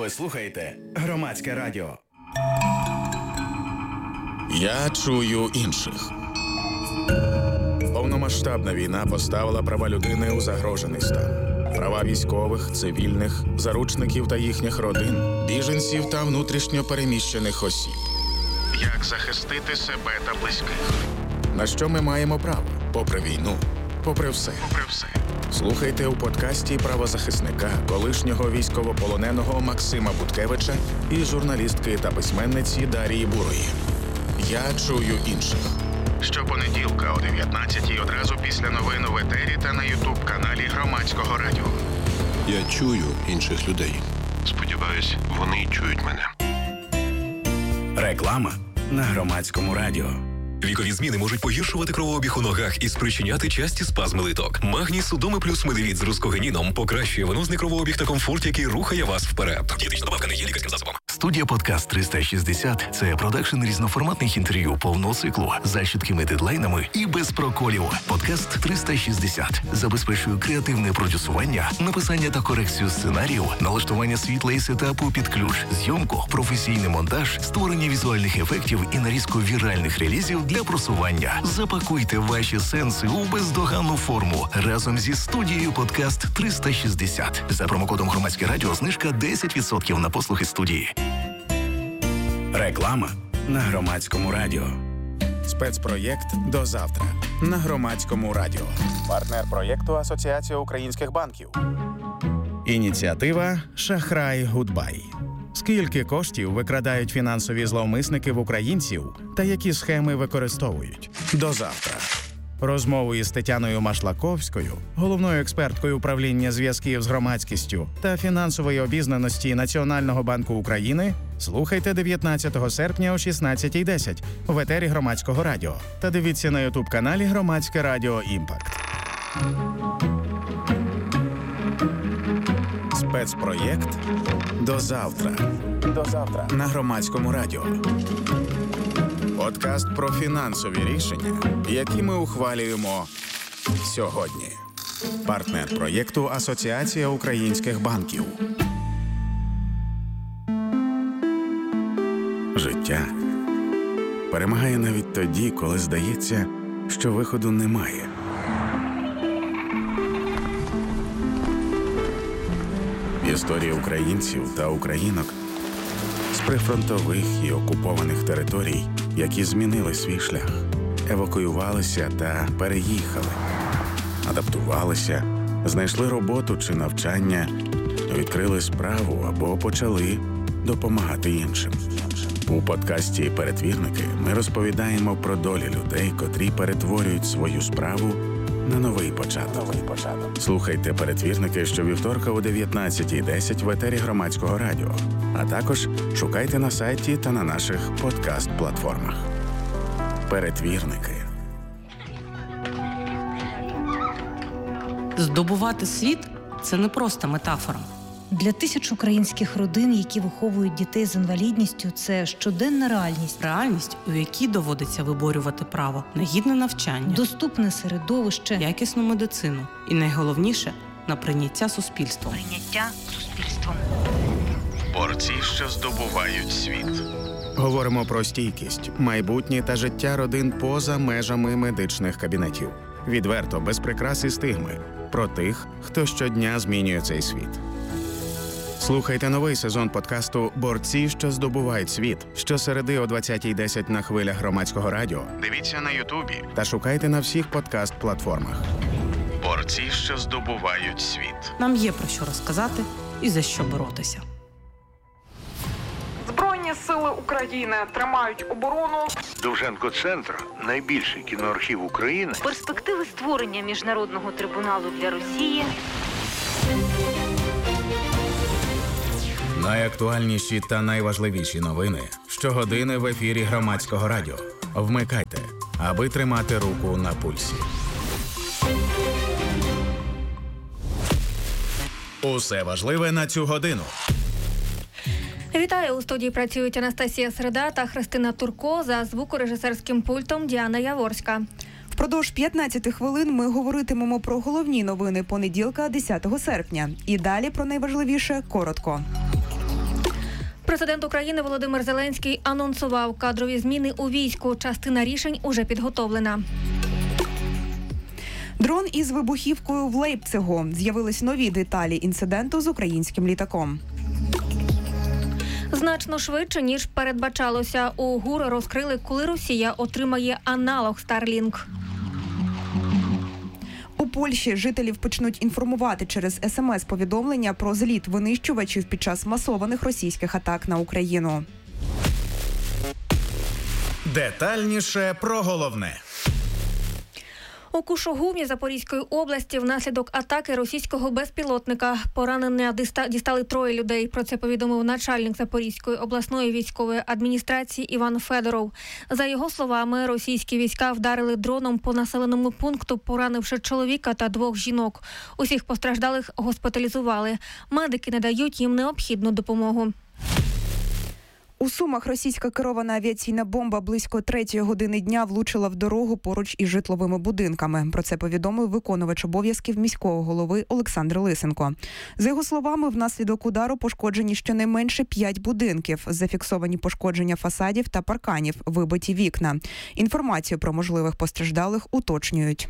Ви слухаєте Громадське радіо. Я чую інших. Повномасштабна війна поставила права людини у загрожений стан. Права військових, цивільних, заручників та їхніх родин, біженців та внутрішньо переміщених осіб. Як захистити себе та близьких? На що ми маємо право? Попри війну, попри все. Слухайте у подкасті правозахисника, колишнього військовополоненого Максима Буткевича і журналістки та письменниці Дарії Бурої. Я чую інших. Щопонеділка о 19-й одразу після новин в етері та на ютуб-каналі Громадського радіо. Я чую інших людей. Сподіваюсь, вони чують мене. Реклама на Громадському радіо. Вікові зміни можуть погіршувати кровообіг у ногах і спричиняти часті спазми литок. Магній Судоми плюс медивіт з рускогенીном покращує венозний кровообіг та комфорт, який рухає вас вперед. Дієтична добавка не є лікарським засобом. Студія «Подкаст 360» – це продакшн різноформатних інтерв'ю повного циклу за чіткими дедлайнами і без проколів. «Подкаст 360» забезпечує креативне продюсування, написання та корекцію сценарію, налаштування світла і сетапу під ключ, зйомку, професійний монтаж, створення візуальних ефектів і нарізку віральних релізів для просування. Запакуйте ваші сенси у бездоганну форму разом зі студією «Подкаст 360». За промокодом «Громадське радіо» знижка 10% на послуги студії. Реклама на Громадському радіо. Спецпроєкт «До завтра» на Громадському радіо. Партнер проєкту Асоціація українських банків. Ініціатива «Шахрай Гудбай». Скільки коштів викрадають фінансові зловмисники в українців та які схеми використовують? До завтра. Розмову із Тетяною Машлаковською, головною експерткою управління зв'язків з громадськістю та фінансової обізнаності Національного банку України, слухайте 19 серпня о 16:10 в етері Громадського радіо та дивіться на ютуб-каналі Громадське радіо Імпакт. Спецпроєкт «До завтра» на Громадському радіо. Подкаст про фінансові рішення, які ми ухвалюємо сьогодні. Партнер проєкту Асоціація українських банків. Життя перемагає навіть тоді, коли здається, що виходу немає. Історія українців та українок з прифронтових і окупованих територій, які змінили свій шлях, евакуювалися та переїхали, адаптувалися, знайшли роботу чи навчання, відкрили справу або почали допомагати іншим. У подкасті «Перетвірники» ми розповідаємо про долі людей, котрі перетворюють свою справу на новий початок. Слухайте «Перетвірники» щовівторка о 19:10 в етері Громадського радіо, а також шукайте на сайті та на наших подкаст-платформах. «Перетвірники». Здобувати світ – це не просто метафора. Для тисяч українських родин, які виховують дітей з інвалідністю, це щоденна реальність. Реальність, у якій доводиться виборювати право на гідне навчання, доступне середовище, якісну медицину і, найголовніше, на прийняття суспільством. Борці, що здобувають світ. Говоримо про стійкість, майбутнє та життя родин поза межами медичних кабінетів. Відверто, без прикрас і стигми. Про тих, хто щодня змінює цей світ. Слухайте новий сезон подкасту «Борці, що здобувають світ» щосереди о 20:10 на хвилях Громадського радіо. Дивіться на Ютубі та шукайте на всіх подкаст-платформах. Борці, що здобувають світ. Нам є про що розказати і за що боротися. Збройні сили України тримають оборону. Довженко-центр – найбільший кіноархів України. Перспективи створення міжнародного трибуналу для Росії. Найактуальніші та найважливіші новини щогодини в ефірі Громадського радіо. Вмикайте, аби тримати руку на пульсі. Усе важливе на цю годину. Вітаю! У студії працюють Анастасія Середа та Христина Турко, за звукорежисерським пультом Діана Яворська. Впродовж 15 хвилин ми говоритимемо про головні новини понеділка, 10 серпня. І далі про найважливіше коротко. Президент України Володимир Зеленський анонсував кадрові зміни у війську. Частина рішень уже підготовлена. Дрон із вибухівкою в Лейпцигу. З'явились нові деталі інциденту з українським літаком. Значно швидше, ніж передбачалося. У ГУР розкрили, коли Росія отримає аналог Starlink. У Польщі жителів почнуть інформувати через СМС-повідомлення про зліт винищувачів під час масованих російських атак на Україну. Детальніше про головне. У Кушугумі Запорізької області внаслідок атаки російського безпілотника поранення дістали 3 людей. Про це повідомив начальник Запорізької обласної військової адміністрації Іван Федоров. За його словами, російські війська вдарили дроном по населеному пункту, поранивши чоловіка та 2 жінок. Усіх постраждалих госпіталізували. Медики надають їм необхідну допомогу. У Сумах російська керована авіаційна бомба близько 3-ї години дня влучила в дорогу поруч із житловими будинками. Про це повідомив виконувач обов'язків міського голови Олександр Лисенко. За його словами, внаслідок удару пошкоджені щонайменше 5 будинків. Зафіксовані пошкодження фасадів та парканів, вибиті вікна. Інформацію про можливих постраждалих уточнюють.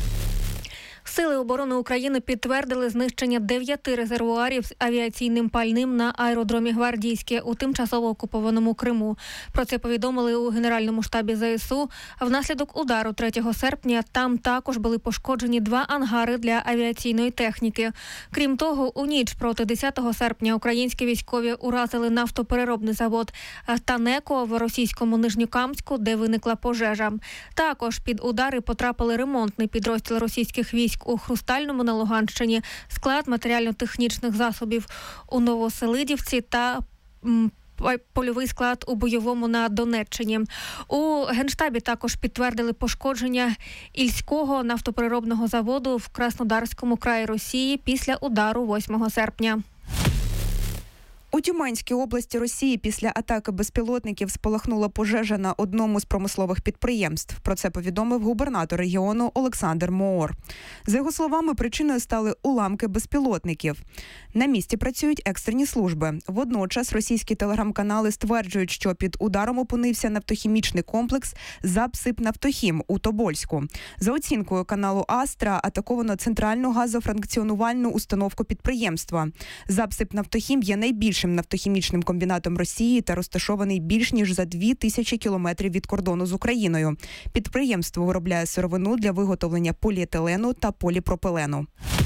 Сили оборони України підтвердили знищення 9 резервуарів з авіаційним пальним на аеродромі Гвардійське у тимчасово окупованому Криму. Про це повідомили у Генеральному штабі ЗСУ. Внаслідок удару 3 серпня там також були пошкоджені 2 ангари для авіаційної техніки. Крім того, у ніч проти 10 серпня українські військові уразили нафтопереробний завод «Танеко» в російському Нижньокамську, де виникла пожежа. Також під удари потрапили ремонтний підрозділ російських військ у Хрустальному на Луганщині, склад матеріально-технічних засобів у Новоселидівці та польовий склад у Бойовому на Донеччині. У Генштабі також підтвердили пошкодження Ільського нафтопереробного заводу в Краснодарському краї Росії після удару 8 серпня. У Тюменській області Росії після атаки безпілотників спалахнула пожежа на одному з промислових підприємств. Про це повідомив губернатор регіону Олександр Моор. За його словами, причиною стали уламки безпілотників. На місці працюють екстрені служби. Водночас російські телеграм-канали стверджують, що під ударом опинився нафтохімічний комплекс «Запсипнафтохім» у Тобольську. За оцінкою каналу «Астра» атаковано центральну газофракціонувальну установку підприємства. «Запсипнафтохім» є найбільшим нафтохімічним комбінатом Росії та розташований більш ніж за 2000 кілометрів від кордону з Україною. Підприємство виробляє сировину для виготовлення поліетилену та поліпропилену.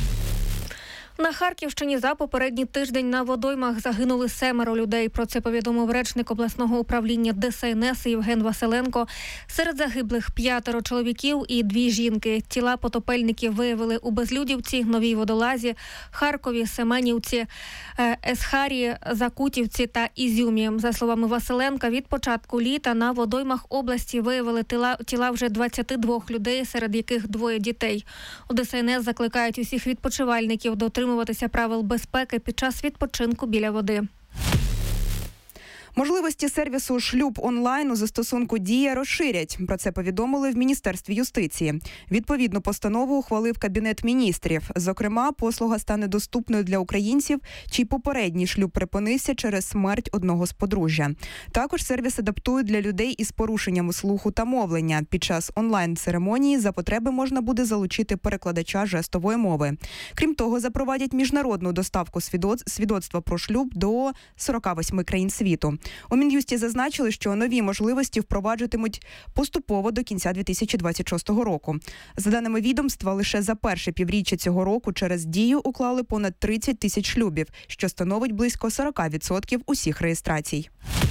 На Харківщині за попередній тиждень на водоймах загинули 7 людей. Про це повідомив речник обласного управління ДСНС Євген Василенко. Серед загиблих 5 чоловіків і 2 жінки. Тіла потопельників виявили у Безлюдівці, Новій Водолазі, Харкові, Семенівці, Есхарі, Закутівці та Ізюмі. За словами Василенка, від початку літа на водоймах області виявили тіла вже 22 людей, серед яких 2 дітей. У ДСНС закликають усіх відпочивальників дотримуватися правил безпеки під час відпочинку біля води. Можливості сервісу «Шлюб онлайн» у застосунку «Дія» розширять. Про це повідомили в Міністерстві юстиції. Відповідну постанову ухвалив Кабінет міністрів. Зокрема, послуга стане доступною для українців, чий попередній шлюб припинився через смерть одного з подружжя. Також сервіс адаптують для людей із порушеннями слуху та мовлення. Під час онлайн-церемонії за потреби можна буде залучити перекладача жестової мови. Крім того, запровадять міжнародну доставку свідоцтва про шлюб до 48 країн світу. У Мін'юсті зазначили, що нові можливості впроваджуватимуть поступово до кінця 2026 року. За даними відомства, лише за перше півріччя цього року через «Дію» уклали понад 30 тисяч шлюбів, що становить близько 40% усіх реєстрацій.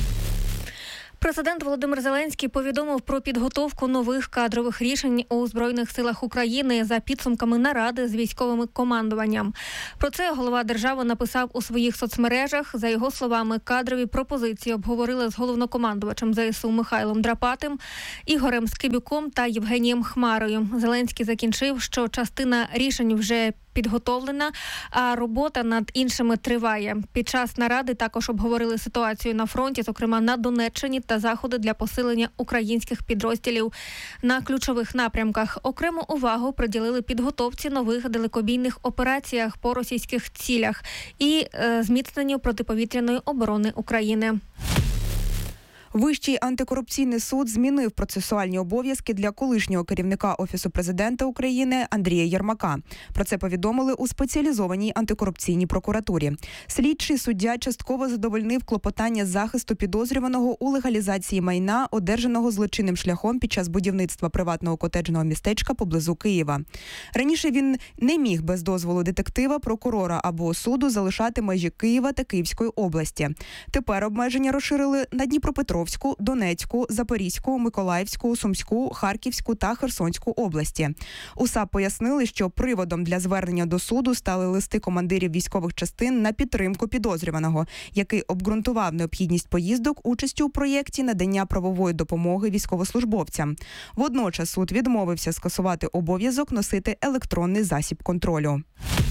Президент Володимир Зеленський повідомив про підготовку нових кадрових рішень у Збройних силах України за підсумками наради з військовим командуванням. Про це голова держави написав у своїх соцмережах. За його словами, кадрові пропозиції обговорили з головнокомандувачем ЗСУ Михайлом Драпатим, Ігорем Скибюком та Євгенієм Хмарою. Зеленський закінчив, що частина рішень вже підготовлена, а робота над іншими триває. Під час наради також обговорили ситуацію на фронті, зокрема на Донеччині, та заходи для посилення українських підрозділів на ключових напрямках. Окрему увагу приділили підготовці нових далекобійних операціях по російських цілях і зміцненню протиповітряної оборони України. Вищий антикорупційний суд змінив процесуальні обов'язки для колишнього керівника Офісу президента України Андрія Єрмака. Про це повідомили у спеціалізованій антикорупційній прокуратурі. Слідчий суддя частково задовольнив клопотання захисту підозрюваного у легалізації майна, одержаного злочинним шляхом під час будівництва приватного котеджного містечка поблизу Києва. Раніше він не міг без дозволу детектива, прокурора або суду залишати межі Києва та Київської області. Тепер обмеження розширили на Дніпропетровську, Донецьку, Запорізьку, Миколаївську, Сумську, Харківську та Херсонську області. У САП пояснили, що приводом для звернення до суду стали листи командирів військових частин на підтримку підозрюваного, який обґрунтував необхідність поїздок участю у проєкті надання правової допомоги військовослужбовцям. Водночас суд відмовився скасувати обов'язок носити електронний засіб контролю.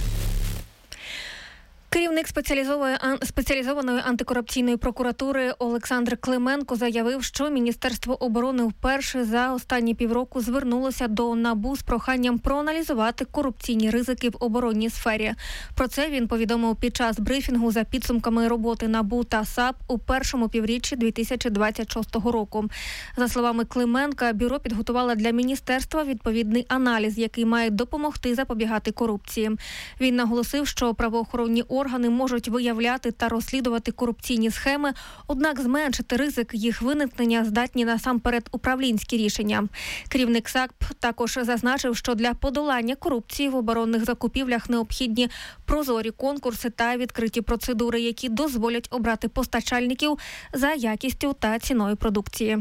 Керівник спеціалізованої антикорупційної прокуратури Олександр Клименко заявив, що Міністерство оборони вперше за останні півроку звернулося до НАБУ з проханням проаналізувати корупційні ризики в оборонній сфері. Про це він повідомив під час брифінгу за підсумками роботи НАБУ та САП у першому півріччі 2026 року. За словами Клименка, бюро підготувало для міністерства відповідний аналіз, який має допомогти запобігати корупції. Він наголосив, що правоохоронні органи можуть виявляти та розслідувати корупційні схеми, однак зменшити ризик їх виникнення здатні насамперед управлінські рішення. Керівник САП також зазначив, що для подолання корупції в оборонних закупівлях необхідні прозорі конкурси та відкриті процедури, які дозволять обрати постачальників за якістю та ціною продукції.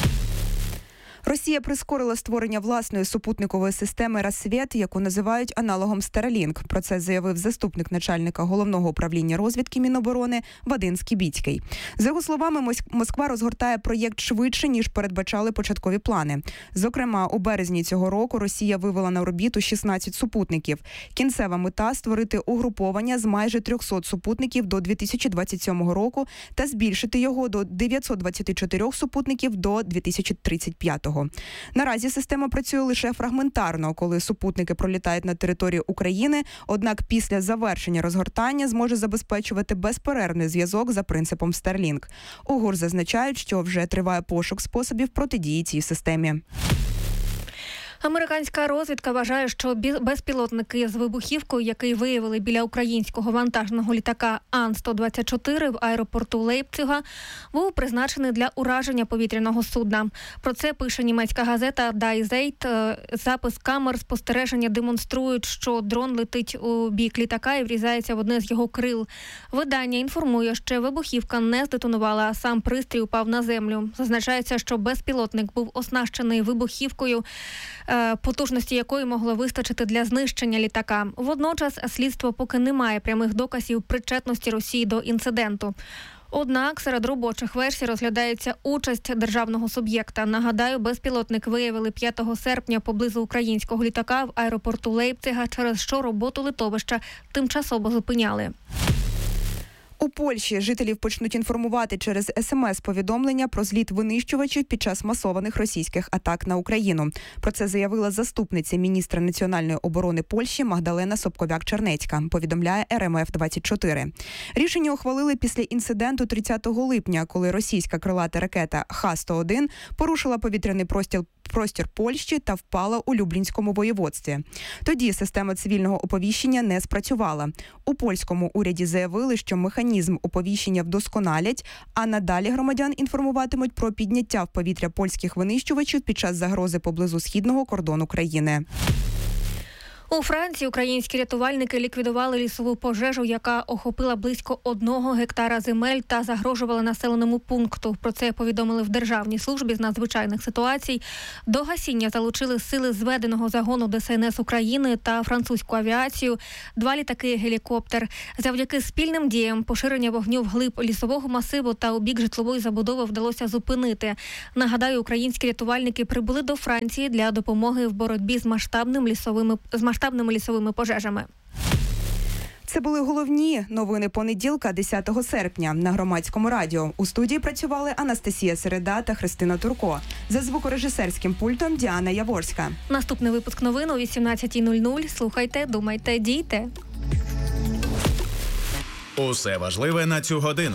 Росія прискорила створення власної супутникової системи «Рассвєт», яку називають аналогом Starlink. Про це заявив заступник начальника Головного управління розвідки Міноборони Вадим Скібіцький. За його словами, Москва розгортає проєкт швидше, ніж передбачали початкові плани. Зокрема, у березні цього року Росія вивела на орбіту 16 супутників. Кінцева мета – створити угруповання з майже 300 супутників до 2027 року та збільшити його до 924 супутників до 2035 року. Наразі система працює лише фрагментарно, коли супутники пролітають над територією України, однак після завершення розгортання зможе забезпечувати безперервний зв'язок за принципом Starlink. У ГУР зазначають, що вже триває пошук способів протидії цій системі. Американська розвідка вважає, що безпілотники з вибухівкою, який виявили біля українського вантажного літака Ан-124 в аеропорту Лейпцига, був призначений для ураження повітряного судна. Про це пише німецька газета Die Zeit. Запис камер спостереження демонструють, що дрон летить у бік літака і врізається в одне з його крил. Видання інформує, що вибухівка не здетонувала, а сам пристрій упав на землю. Зазначається, що безпілотник був оснащений вибухівкою, потужності якої могло вистачити для знищення літака. Водночас слідство поки не має прямих доказів причетності Росії до інциденту. Однак серед робочих версій розглядається участь державного суб'єкта. Нагадаю, безпілотник виявили 5 серпня поблизу українського літака в аеропорту Лейпцига, через що роботу литовища тимчасово зупиняли. У Польщі жителів почнуть інформувати через СМС-повідомлення про зліт винищувачів під час масованих російських атак на Україну. Про це заявила заступниця міністра національної оборони Польщі Магдалена Собковяк-Чернецька, повідомляє РМФ-24. Рішення ухвалили після інциденту 30 липня, коли російська крилата ракета Х-101 порушила повітряний простір Польщі та впала у Люблінському воєводстві. Тоді система цивільного оповіщення не спрацювала. У польському уряді заявили, що механізм оповіщення вдосконалять, а надалі громадян інформуватимуть про підняття в повітря польських винищувачів під час загрози поблизу східного кордону країни. У Франції українські рятувальники ліквідували лісову пожежу, яка охопила близько 1 гектара земель та загрожувала населеному пункту. Про це повідомили в Державній службі з надзвичайних ситуацій. До гасіння залучили сили зведеного загону ДСНС України та французьку авіацію, 2 літаки-гелікоптер. Завдяки спільним діям поширення вогню вглиб лісового масиву та у бік житлової забудови вдалося зупинити. Нагадаю, українські рятувальники прибули до Франції для допомоги в боротьбі з масштабними лісовими пожежами. Це були головні новини понеділка, 10 серпня на Громадському радіо. У студії працювали Анастасія Середа та Христина Турко. За звукорежисерським пультом Діана Яворська. Наступний випуск новин о 18:00. Слухайте, думайте, дійте. Усе важливе на цю годину.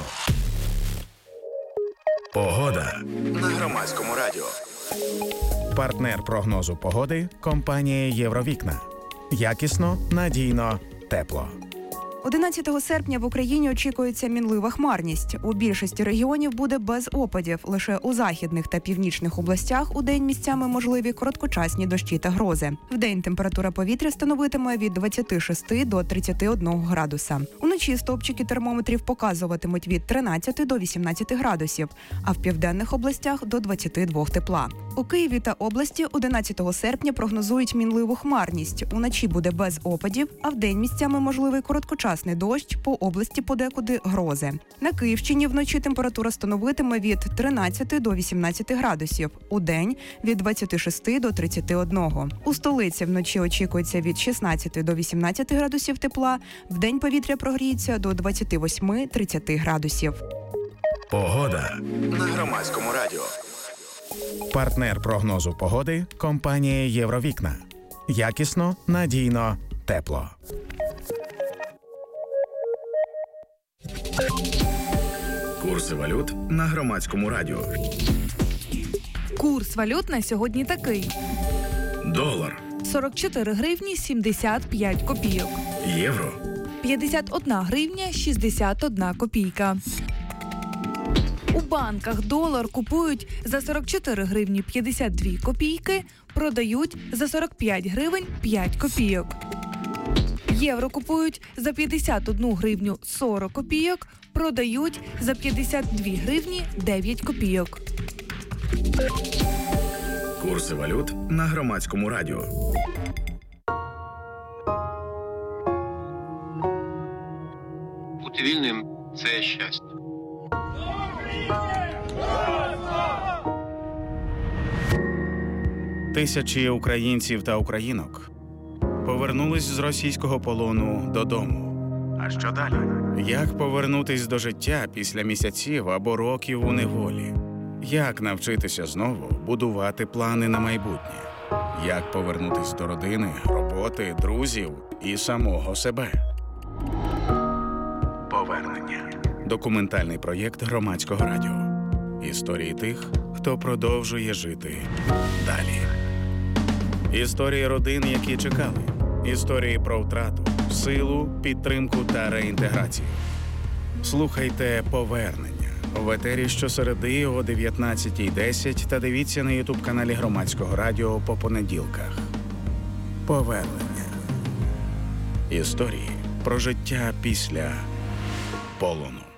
Погода На Громадському радіо. Партнер прогнозу погоди – компанія «Євровікна». Якісно, надійно, тепло. 11 серпня в Україні очікується мінлива хмарність. У більшості регіонів буде без опадів. Лише у західних та північних областях удень місцями можливі короткочасні дощі та грози. Вдень температура повітря становитиме від 26 до 31 градуса. Уночі стовпчики термометрів показуватимуть від 13 до 18 градусів, а в південних областях до 22 тепла. У Києві та області 11 серпня прогнозують мінливу хмарність. Уночі буде без опадів, а вдень місцями можливий короткочасний дощ, по області подекуди грози. На Київщині вночі температура становитиме від 13 до 18 градусів, удень – від 26 до 31. У столиці вночі очікується від 16 до 18 градусів тепла, вдень повітря прогріється до 28-30 градусів. Погода На Громадському радіо. Партнер прогнозу погоди – компанія «Євровікна». Якісно, надійно, тепло. Курси валют на Громадському радіо. Курс валют на сьогодні такий. Долар. 44 гривні 75 копійок. Євро. 51 гривня 61 копійка. У банках долар купують за 44 гривні 52 копійки, продають за 45 гривень 5 копійок. Євро купують за 51 гривню 40 копійок, продають за 52 гривні 9 копійок. Курси валют на Громадському радіо. Бути вільним – це щастя. Тисячі українців та українок повернулись з російського полону додому. А що далі? Як повернутись до життя після місяців або років у неволі? Як навчитися знову будувати плани на майбутнє? Як повернутись до родини, роботи, друзів і самого себе? Повернення. Документальний проєкт Громадського радіо. Історії тих, хто продовжує жити далі. Історії родин, які чекали. Історії про втрату, силу, підтримку та реінтеграцію. Слухайте «Повернення» в етері щосереди о 19:10 та дивіться на ютуб-каналі Громадського радіо по понеділках. Повернення. Історії про життя після полону.